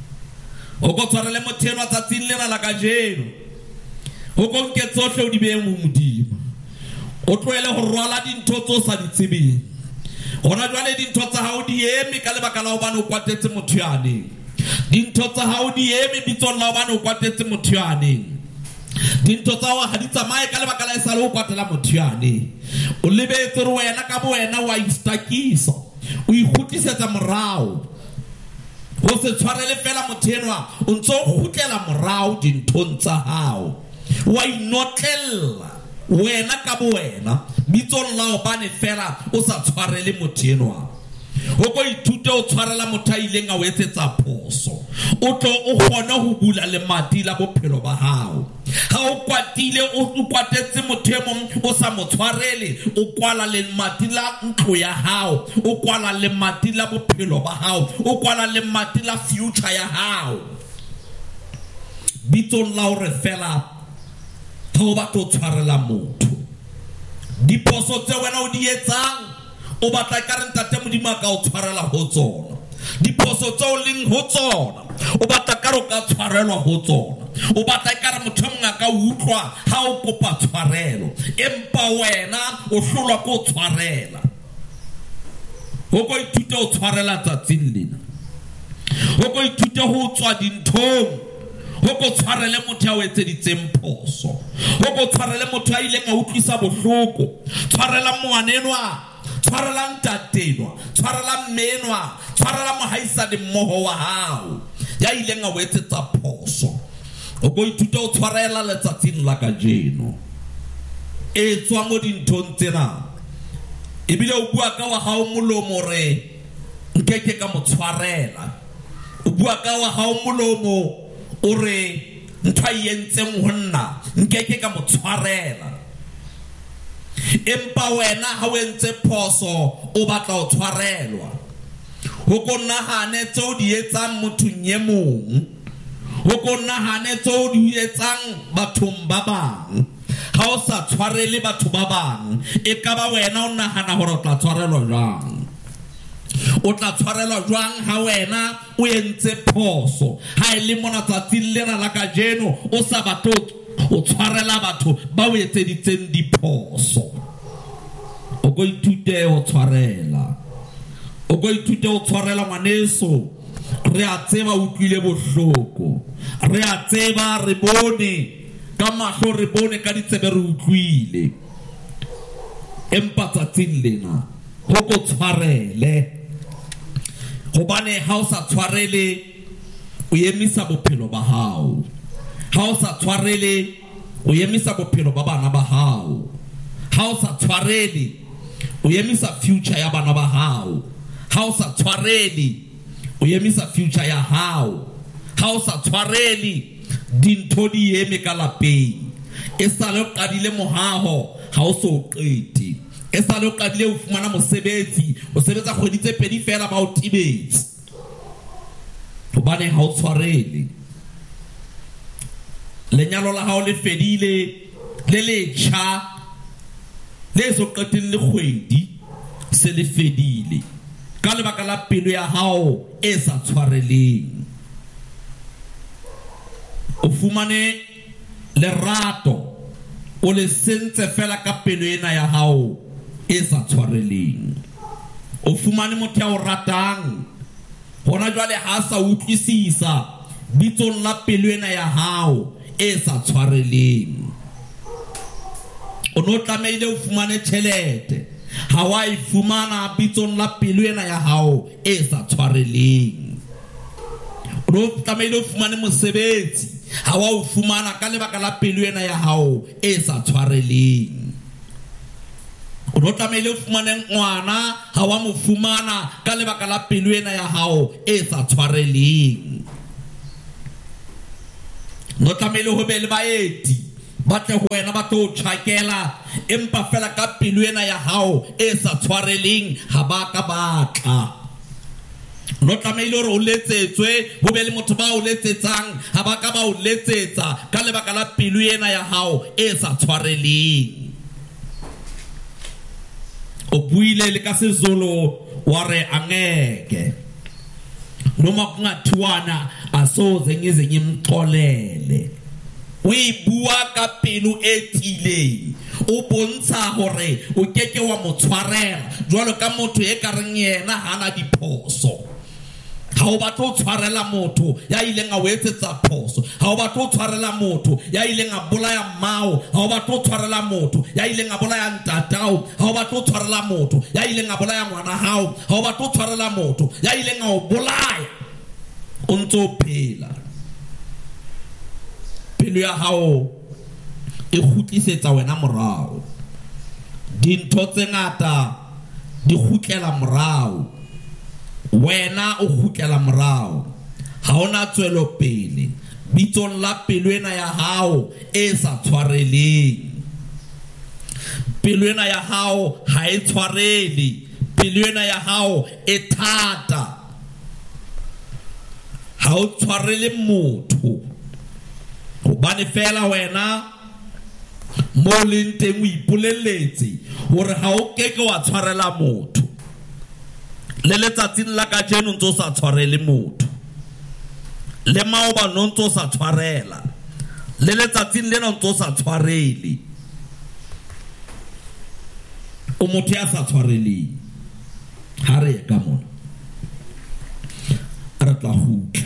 o go tshwarele motho enwa tsatsing lena la kajeno o go nke tsohle o di behe mo Modimo o tloele ho rwala dintho tso sa di tsebeng hona jwale dintho tsa hao di eme ka lebaka la hobane o kwatetse motho yane dintho tsa hao di eme bitsong la hobane o kwatetse motho yane dintho tsa hao ha di tsamaye ka lebaka la esale o kwatela motho yane o lebetse re wena ka bo wena wa istakisa o ikgutlisetsa morao o se tshwarele fela motho enwa o ntso o kgutlela morao dinthong tsa hao wa inotlella wena ka bo wena bitsong la hobane fela o sa tshwarele motho enwa o go ithute o tshwarela motho a ileng a o etsetsa phoso o tlo o kgone ho bula le mati la bophelo ba hao ha o kwatile o kwatetse motho e mong o sa mo tshwarele o kwala le mati la ntlo ya hao o kwala le mati la bophelo ba hao o kwala le mati la future ya hao bitsong la hore fela o batla o tshwarela motho diphoso tse wena o di etsang o batla ka re ntate Modimo a ka o tshwarela ho tsona diphoso tse o leng ho tsona o batla ka re ka tshwarelwa ho tsona o batla ka re motho mong a ka utlwa ha o kopa tshwarelo empa wena o hlolwa ko tshwarela o go ithute o tshwarela tsatsing lena o go ithute ho tswa dinthong o go tshwarele motho ya o etseditseng phoso o go tshwarele motho ya ileng a utlwisa bohloko tshwarela moanenwa tshwarela ntatenwa tshwarela mmenwa tshwarela mohaisane mmoho wa hao ya ileng a o etsetsa phoso o go ithute o tshwarela letsatsing la kajeno e tswa mo dinthong tsena ebile o bua ka wa hao molomo re nkeke ka mo tshwarela o bua ka wa hao molomo o re ntho a yentseng ho nna nkeke ka mo tshwarela empa wena ha o entse phoso o batla o tshwarelwa ho go nahane tso di etsang mothong ye mong ho go nahane tso di etsang bathong ba bang ha o sa tshwarele batho ba bang e ka ba wena o nahana hore o tla tshwarelwa jwang o tla tshwarelwa jwang ha wena o entse phoso ha e le mona tsatsing lena la kajeno o sa batho o tshwarela batho ba o etseditseng diphoso o go ithute o tshwarela o go ithute o tshwarela ngwaneso re a tseba o tlile bohloko re a tseba re bone ka mahlo re bone ka ditsebe re utlwile empa tsatsing lena ho go tshwarele hobane ha o sa tshwarele o emisa bophelo ba hao ha o sa tshwarele o emisa bophelo ba bana ba hao ha o sa tshwarele o emisa future ya bana ba hao ha o sa tshwarele o emisa future ya hao ha o sa tshwarele dintho di eme ka lapeng e sa le qadile mohaho ha o so qete e sa le qadile o fumana mosebetsi o sebetsa kgwedi tse pedi fela ba o tibetse hobane ha o tshwarele lenyalo la hao le fedile le letjha le so qetile kgwedi se le fedile ka lebaka la pelo ya hao e sa tshwareleng o fumane lerato o le sentse fela ka pelo ena ya hao e sa tshwareleng o fumane motho ya o ratang hona jwale ha sa utlwisisa bitsong la pelo ena ya hao e sa tshwareleng o no tlameile o fumane tjhelete ha ha wa e fumana bitsong la pelo ena ya hao e sa tshwareleng. Ro tlamehile o fumane mosebetsi ha wa o fumana ka lebaka la pelo ena ya hao e sa tshwareleng. Ro tlamehile o fumane ngwana ha wa mo fumana ka lebaka la pelo ena ya hao e sa tshwareleng. No tlamehile ho be le baeti batle ho wena ba tlo tshakela empa fela ka pelo ena ya hao e sa tshwareleng ha ba ka batla. No tlamehile hore o letsetswe ho be le motho ba o letsetsang ha ba ka ba o letsetsa ka lebaka la pelo ena ya hao e sa tshwareleng. O buile le ka sezolo wa re angeke noma kungathiwana asoze ngize ngimxolele. O ibua ka pelo e tileng o bontsha hore o keke wa motshwarela jwalo ka motho e ka reng yena hana diphoso. Ha o batla o tshwarela motho ya ileng a o etsetsa phoso, ha o batla o tshwarela motho ya ileng a bolaya mmao, ha o batla o tshwarela motho ya ileng a bolaya ntatao, ha o batla o tshwarela motho ya ileng a bolaya ngwana hao, ha o batla o tshwarela motho ya ileng a o bolaya o ntso phela. Pelo ya hao e kgutlisetsa wena morao. Dintho tse ngata di kgutlela morao, wena o kgutlela morao. Ha ona tswelo pele bitsong la pelo ena ya hao e sa tshwareleng. Pelo ena ya hao ha e tshwarele, pelo ena ya hao e thata. Ha o tshwarele motho hobane fela wena mo leng teng o ipolelletse hore ha o keke wa tshwarela motho. Le letsatsing la kajeno ntse o sa tshwarele motho, le maoba no ntse o sa tshwarela, le letsatsing lena ntse o sa tshwarele. O motho ya sa tshwareleng ha re ka mona re tla hutla.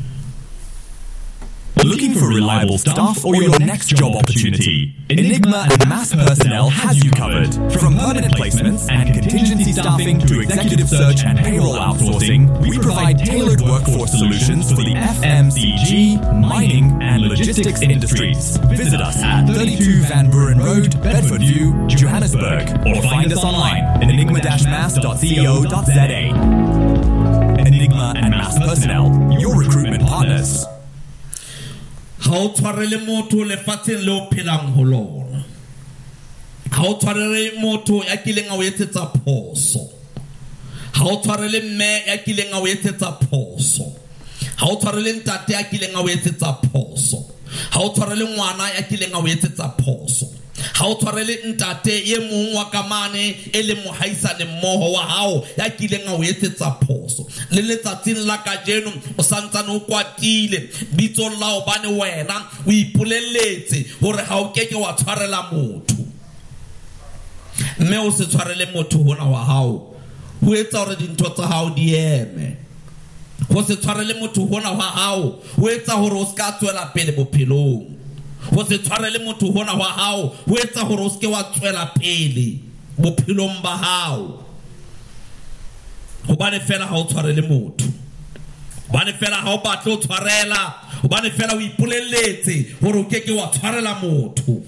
Looking for reliable staff or your next job opportunity? Enigma and Mass Personnel has you covered. From permanent placements and contingency staffing to executive search and payroll outsourcing, we provide tailored workforce solutions for the F M C G, mining and logistics industries. Visit us at thirty-two Van Buren Road, Bedford View, Johannesburg, or find us online at enigma dash mass dot co dot za. Enigma and Mass Personnel, your recruitment partners. Ha o tshwarele motho lefatsheng le o phelang ho lona. Ha o tshwarele motho ya kileng a o etsetsa phoso. Ha o tshwarele mme ya kileng a o etsetsa phoso. Ha o tshwarele ntate ya kileng a o etsetsa phoso. Ha o tshwarele ngwana ya kileng a o etsetsa phoso. Ha o tshwarele ntate ye mong wa kamane e le mohaisane mmoho wa hao ya kileng a o etsetsa phoso. Le letsatsing la kajeno o santsane o kwatile bitsong la hobane wena o ipolelletse hore ha o keke wa tshwarela motho. Mme o se tshwarele motho hona wa hao ho etsa hore dintho tsa hao di eme. Ho se tshwarele motho hona wa hao ho etsa hore o ska tswela pele bophelong. Ho se tshwarele motho hona wa hao ho etsa hore o ske wa tswela pele bophelong ba hao. Hobane fela ha o tshwarele motho, hobane fela ha o batla o tshwarela, hobane fela o ipolelletse hore o keke wa tshwarela motho.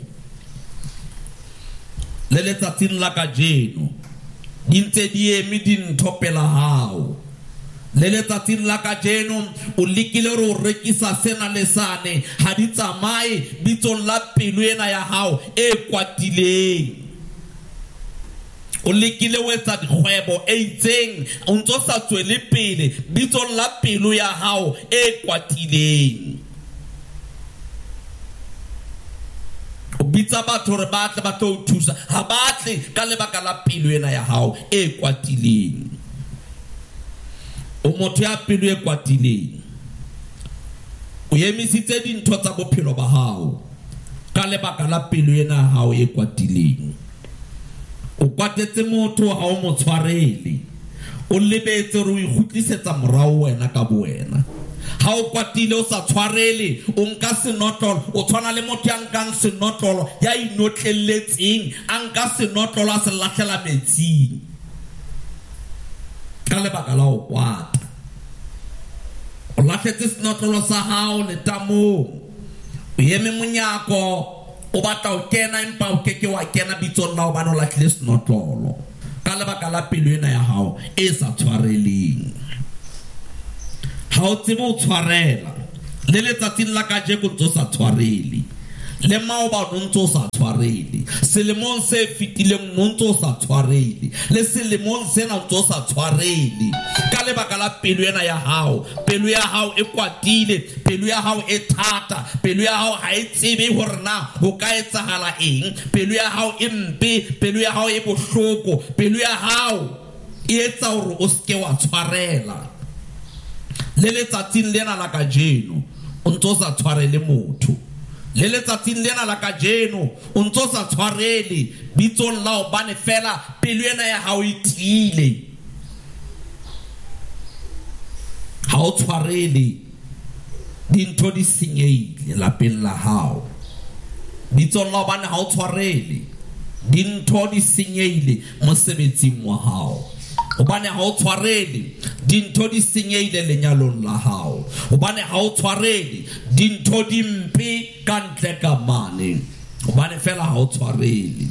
Le letsatsing la kajeno di ntse di eme dintho pela hao. Le letsatsing la kajeno o lekile hore o rekisa sena le sane ha di tsamaye bitsong la pelo ena ya hao e kwatileng. O lekile o etsa dikgwebo e itseng o ntse o sa tswele pele bitsong la pelo ya hao e kwatileng. O bitsa batho hore ba tle ba tlo o thusa ha batle ka lebaka la pelo ena ya hao e kwatileng. O motho ya pelo e kwatileng o emisitse dintho tsa bophelo ba hao ka lebaka la pelo ena ya hao e kwatileng. O kwatetse motho ha o mo tshwarele, o lebetse hore o ikgutlisetsa morao wena ka bo wena. ha o kwatile o sa tshwarele o nka senotlolo o tshwana le motho ya nkang senotlolo ya inotlelletseng a nka senotlolo a se latlhela metsing ka lebaka la o kwata o latlhetse senotlolo sa hao letamong o eme monyako o batla o kena empa o keke wa kena bitsong la o bana o latlhile senotlolo ka lebaka la pelo ena ya hao e sa tshwareleng ha o tsebe o tshwarela le letsatsing la kajeko ntse o sa tshwarele le maoba o ntse o sa tshwarele selemong se fetileng o ntse o sa tshwarele le selemong sena o ntse o sa tshwarele ka lebaka la pelo ena ya hao pelo ya hao e kwatile pelo ya hao e thata pelo ya hao ha e tsebe hore na ho ka etsahala eng pelo ya hao e mpe pelo ya hao e bohloko pelo ya hao e etsa hore o ske wa tshwarela le letsatsing lena la kajeno o ntse o sa tshwarele motho le letsatsing lena la kajeno o ntse o sa tshwarele bitsong la obane fela pelo ena ya hao e tiile ha o tshwarele dintho di senyehile lapeng la hao bitsong la obane ha o tshwarele dintho di senyehile mosebetsing wa hao hobane ha o tshwarele dintho di senyehile lenyalong la hao hobane ha o tshwarele dintho di mpe ka ntle ka mane hobane fela ha o tshwarele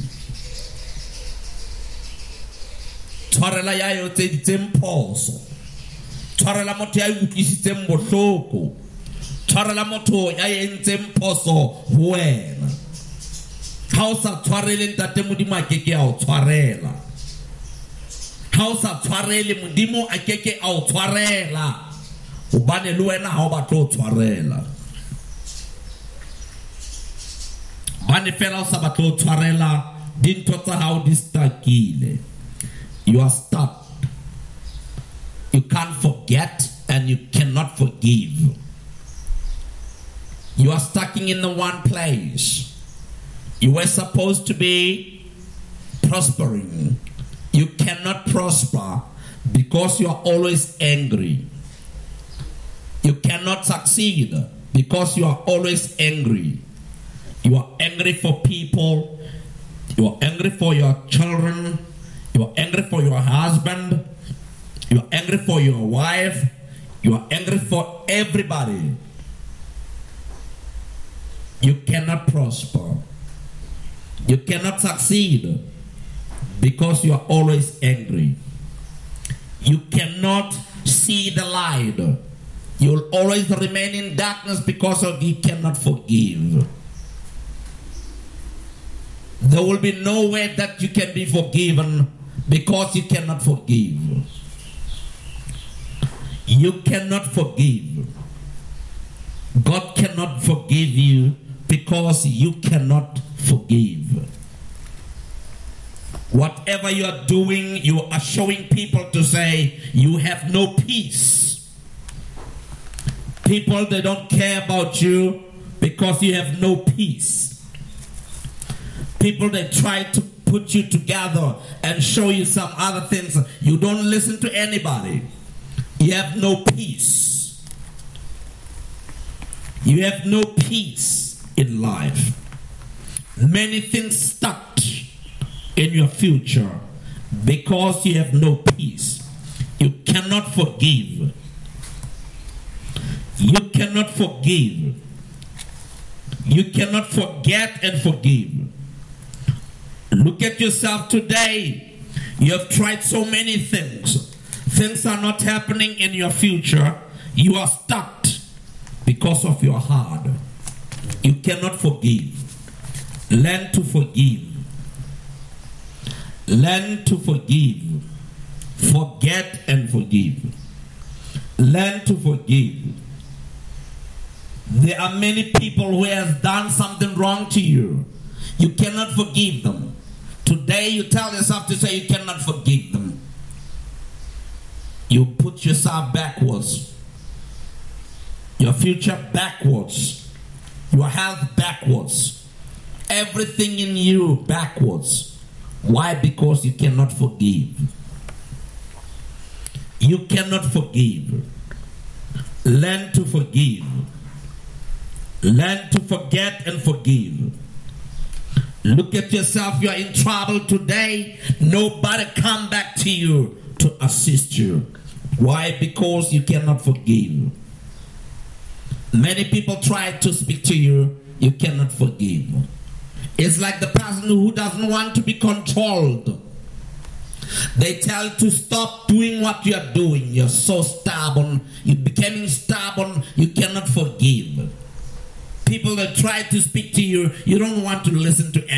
tshwarela ya yo tse ditseng phoso tshwarela motho ya utlwisitseng bohloko tshwarela motho ya entseng phoso ho wena ha o sa tshwarele ntate modimo a keke a o tshwarela ha o sa tshwarele modimo a keke a o tshwarela hobane le wena ha o batla o tshwarela bane fela o sa batla o tshwarela dintho tsa hao di stakile you are stuck you can't forget and you cannot forgive you are stuck in the one place you were supposed to be prospering. You cannot prosper because you are always angry. You cannot succeed because you are always angry. You are angry for people. You are angry for your children. You are angry for your husband. You are angry for your wife. You are angry for everybody. You cannot prosper. You cannot succeed because you are always angry. You cannot see the light. You'll always remain in darkness because of you cannot forgive. There will be no way that you can be forgiven because you cannot forgive. You cannot forgive. God cannot forgive you because you cannot forgive. Whatever you are doing, you are showing people to say you have no peace. People, they don't care about you because you have no peace. People, they try to put you together and show you some other things. You don't listen to anybody. You have no peace. You have no peace in life. Many things stuck in your future because you have no peace. You cannot forgive. You cannot forgive. You cannot forget and forgive. Look at yourself today. You have tried so many things. Things are not happening in your future. You are stuck because of your heart. You cannot forgive. Learn to forgive. Learn to forgive. Forget and forgive. Learn to forgive. There are many people who have done something wrong to you. You cannot forgive them. Today you tell yourself to say you cannot forgive them. You put yourself backwards. Your future backwards. Your health backwards. Everything in you backwards. Why? Because you cannot forgive. You cannot forgive. Learn to forgive. Learn to forget and forgive. Look at yourself. You are in trouble today. Nobody come back to you to assist you. Why? Because you cannot forgive. Many people try to speak to you. You cannot forgive. It's like the person who doesn't want to be controlled. They tell you to stop doing what you are doing. You're so stubborn. You're becoming stubborn. You cannot forgive. People that try to speak to you, you don't want to listen to